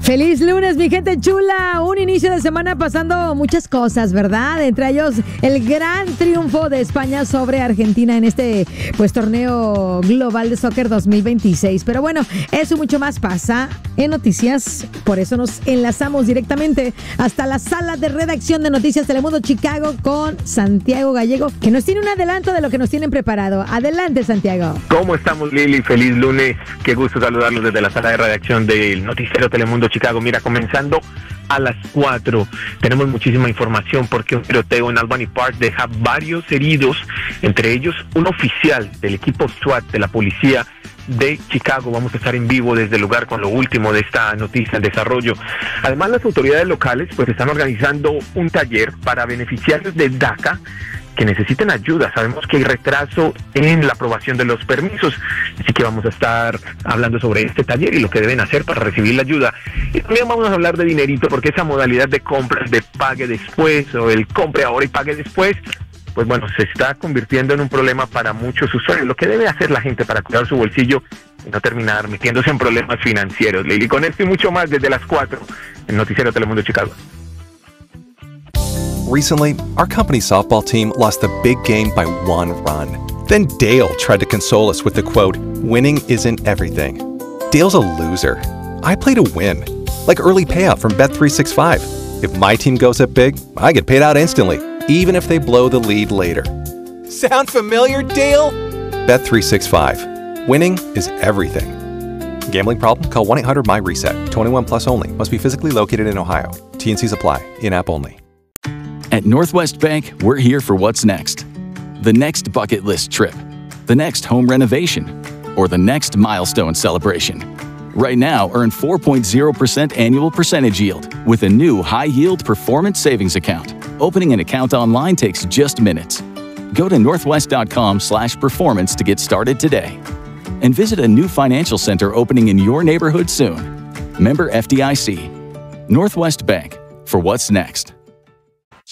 Feliz lunes, mi gente chula. Un inicio de semana pasando muchas cosas, ¿verdad? Entre ellos, el gran triunfo de España sobre Argentina en este torneo global de soccer 2026. Pero bueno, eso y mucho más pasa en noticias. Por eso nos enlazamos directamente hasta la sala de redacción de Noticias Telemundo Chicago con Santiago Gallego, que nos tiene un adelanto de lo que nos tienen preparado. Adelante, Santiago. ¿Cómo estamos, Lili? Feliz lunes. Qué gusto saludarlos desde la sala de redacción del Noticiero Telemundo Chicago. Mira, comenzando a las 4, tenemos muchísima información porque un tiroteo en Albany Park deja varios heridos, entre ellos un oficial del equipo SWAT de la policía de Chicago. Vamos a estar en vivo desde el lugar con lo último de esta noticia en desarrollo. Además, las autoridades locales están organizando un taller para beneficiarios de DACA que necesiten ayuda. Sabemos que hay retraso en la aprobación de los permisos, así que vamos a estar hablando sobre este taller y lo que deben hacer para recibir la ayuda. Y también vamos a hablar de dinerito, porque esa modalidad de compras de pague después o el compre ahora y pague después, se está convirtiendo en un problema para muchos usuarios. Lo que debe hacer la gente para cuidar su bolsillo y no terminar metiéndose en problemas financieros. Lili, con esto y mucho más desde las 4 en Noticiero Telemundo Chicago. Recently, our company's softball team lost the big game by 1 run. Then Dale tried to console us with the quote, "Winning isn't everything." Dale's a loser. I play to win, like early payout from Bet365. If my team goes up big, I get paid out instantly, even if they blow the lead later. Sound familiar, Dale? Bet365. Winning is everything. Gambling problem? Call 1-800-MY-RESET. 21 plus only. Must be physically located in Ohio. T&Cs apply. In-app only. At Northwest Bank, we're here for what's next. The next bucket list trip, the next home renovation, or the next milestone celebration. Right now, earn 4.0% annual percentage yield with a new high-yield performance savings account. Opening an account online takes just minutes. Go to northwest.com/performance to get started today. And visit a new financial center opening in your neighborhood soon. Member FDIC. Northwest Bank, for what's next.